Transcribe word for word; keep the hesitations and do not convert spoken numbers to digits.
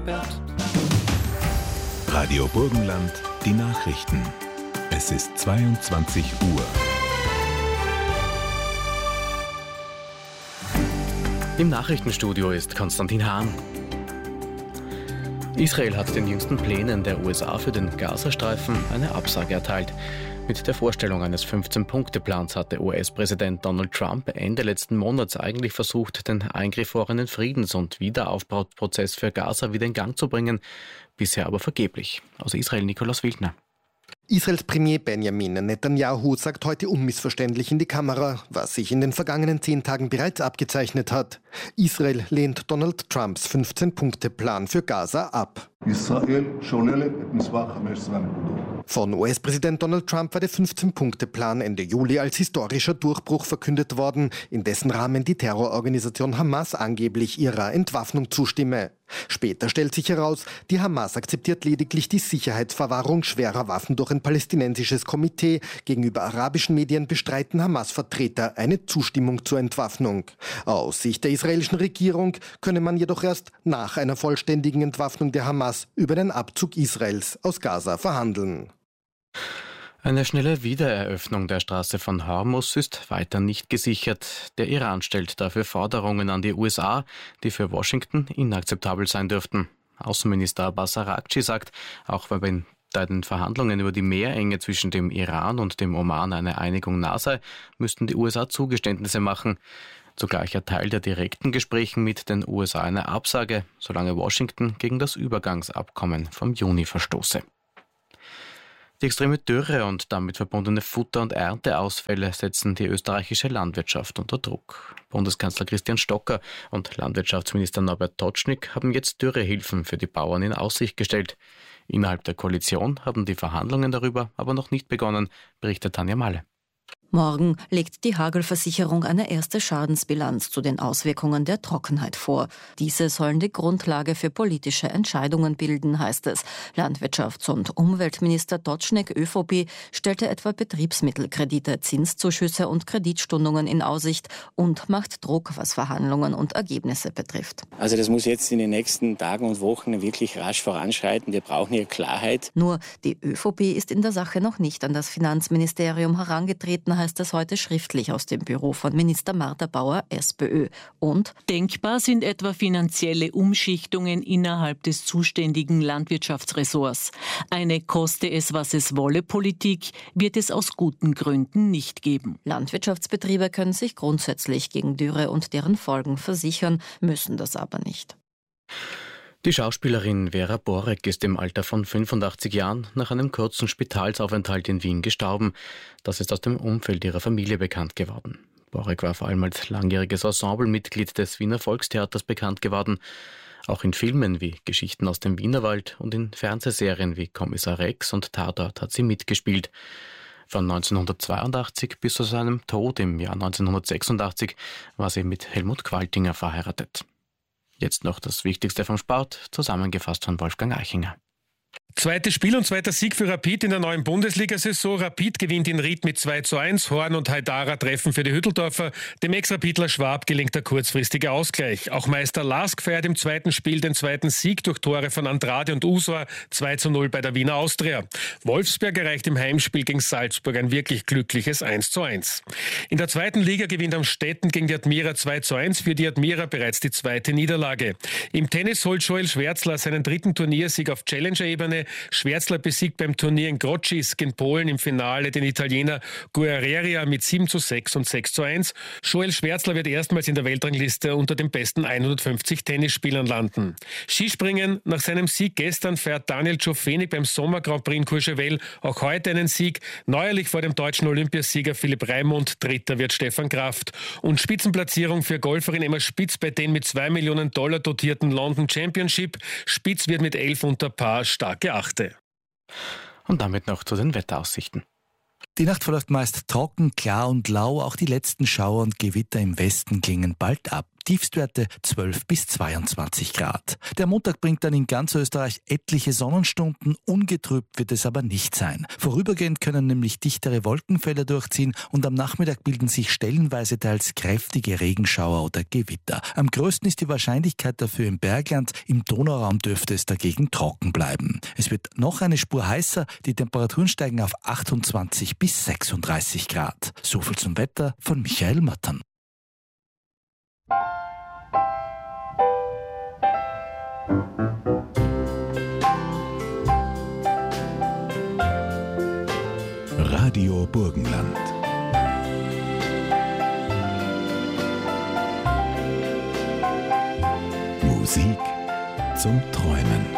Norbert. Radio Burgenland, die Nachrichten. Es ist zweiundzwanzig Uhr. Im Nachrichtenstudio ist Konstantin Hahn. Israel hat den jüngsten Plänen der U S A für den Gazastreifen eine Absage erteilt. Mit der Vorstellung eines fünfzehn-Punkte-Plans hatte U S-Präsident Donald Trump Ende letzten Monats eigentlich versucht, den eingefrorenen Friedens- und Wiederaufbauprozess für Gaza wieder in Gang zu bringen, bisher aber vergeblich. Aus Israel Nikolaus Wildner. Israels Premier Benjamin Netanyahu sagt heute unmissverständlich in die Kamera, was sich in den vergangenen zehn Tagen bereits abgezeichnet hat. Israel lehnt Donald Trumps fünfzehn-Punkte-Plan für Gaza ab. Von U S-Präsident Donald Trump war der fünfzehn-Punkte-Plan Ende Juli als historischer Durchbruch verkündet worden, in dessen Rahmen die Terrororganisation Hamas angeblich ihrer Entwaffnung zustimme. Später stellt sich heraus, die Hamas akzeptiert lediglich die Sicherheitsverwahrung schwerer Waffen durch ein palästinensisches Komitee. Gegenüber arabischen Medien bestreiten Hamas-Vertreter eine Zustimmung zur Entwaffnung. Aus Sicht der israelischen Regierung könne man jedoch erst nach einer vollständigen Entwaffnung der Hamas über den Abzug Israels aus Gaza verhandeln. Eine schnelle Wiedereröffnung der Straße von Hormuz ist weiter nicht gesichert. Der Iran stellt dafür Forderungen an die U S A, die für Washington inakzeptabel sein dürften. Außenminister Abbas Araghchi sagt, auch wenn bei den Verhandlungen über die Meerenge zwischen dem Iran und dem Oman eine Einigung nah sei, müssten die U S A Zugeständnisse machen. Zugleich erteilt er direkten Gesprächen mit den U S A eine Absage, solange Washington gegen das Übergangsabkommen vom Juni verstoße. Die extreme Dürre und damit verbundene Futter- und Ernteausfälle setzen die österreichische Landwirtschaft unter Druck. Bundeskanzler Christian Stocker und Landwirtschaftsminister Norbert Totschnig haben jetzt Dürrehilfen für die Bauern in Aussicht gestellt. Innerhalb der Koalition haben die Verhandlungen darüber aber noch nicht begonnen, berichtet Tanja Malle. Morgen legt die Hagelversicherung eine erste Schadensbilanz zu den Auswirkungen der Trockenheit vor. Diese sollen die Grundlage für politische Entscheidungen bilden, heißt es. Landwirtschafts- und Umweltminister Totschnig, ÖVP, stellte etwa Betriebsmittelkredite, Zinszuschüsse und Kreditstundungen in Aussicht und macht Druck, was Verhandlungen und Ergebnisse betrifft. Also das muss jetzt in den nächsten Tagen und Wochen wirklich rasch voranschreiten. Wir brauchen hier Klarheit. Nur die ÖVP ist in der Sache noch nicht an das Finanzministerium herangetreten, heißt es heute schriftlich aus dem Büro von Minister Martha Bauer, SPÖ. Und denkbar sind etwa finanzielle Umschichtungen innerhalb des zuständigen Landwirtschaftsressorts. Eine koste es, was es wolle Politik wird es aus guten Gründen nicht geben. Landwirtschaftsbetriebe können sich grundsätzlich gegen Dürre und deren Folgen versichern, müssen das aber nicht. Die Schauspielerin Vera Borek ist im Alter von fünfundachtzig Jahren nach einem kurzen Spitalsaufenthalt in Wien gestorben. Das ist aus dem Umfeld ihrer Familie bekannt geworden. Borek war vor allem als langjähriges Ensemblemitglied des Wiener Volkstheaters bekannt geworden. Auch in Filmen wie Geschichten aus dem Wienerwald und in Fernsehserien wie Kommissar Rex und Tatort hat sie mitgespielt. Von neunzehnhundertzweiundachtzig bis zu seinem Tod im Jahr neunzehnhundertsechsundachtzig war sie mit Helmut Qualtinger verheiratet. Jetzt noch das Wichtigste vom Sport, zusammengefasst von Wolfgang Eichinger. Zweites Spiel und zweiter Sieg für Rapid in der neuen Bundesliga-Saison. Rapid gewinnt in Ried mit zwei zu eins. Horn und Haidara treffen für die Hütteldorfer. Dem Ex-Rapidler Schwab gelingt der kurzfristige Ausgleich. Auch Meister Lask feiert im zweiten Spiel den zweiten Sieg durch Tore von Andrade und Uswa. zwei zu null bei der Wiener Austria. Wolfsberg erreicht im Heimspiel gegen Salzburg ein wirklich glückliches eins zu eins. In der zweiten Liga gewinnt Amstetten gegen die Admira zwei zu eins. Für die Admira bereits die zweite Niederlage. Im Tennis holt Joel Schwärzler seinen dritten Turniersieg auf Challenger-Ebene. Schwärzler besiegt beim Turnier in Krodzisk in Polen im Finale den Italiener Guerreria mit sieben zu sechs und sechs zu eins. Joel Schwärzler wird erstmals in der Weltrangliste unter den besten hundertfünfzig Tennisspielern landen. Skispringen: Nach seinem Sieg gestern feiert Daniel Ciofenig beim Sommer Grand Prix in Courchevel auch heute einen Sieg. Neuerlich vor dem deutschen Olympiasieger Philipp Raimund. Dritter wird Stefan Kraft. Und Spitzenplatzierung für Golferin Emma Spitz bei den mit zwei Millionen Dollar dotierten London Championship. Spitz wird mit elf unter Paar stark geachtet. Und damit noch zu den Wetteraussichten. Die Nacht verläuft meist trocken, klar und lau. Auch die letzten Schauer und Gewitter im Westen klingen bald ab. Tiefstwerte zwölf bis zweiundzwanzig Grad. Der Montag bringt dann in ganz Österreich etliche Sonnenstunden, ungetrübt wird es aber nicht sein. Vorübergehend können nämlich dichtere Wolkenfelder durchziehen und am Nachmittag bilden sich stellenweise teils kräftige Regenschauer oder Gewitter. Am größten ist die Wahrscheinlichkeit dafür im Bergland, im Donauraum dürfte es dagegen trocken bleiben. Es wird noch eine Spur heißer, die Temperaturen steigen auf achtundzwanzig bis sechsunddreißig Grad. So viel zum Wetter von Michael Mattern. Radio Burgenland. Musik zum Träumen.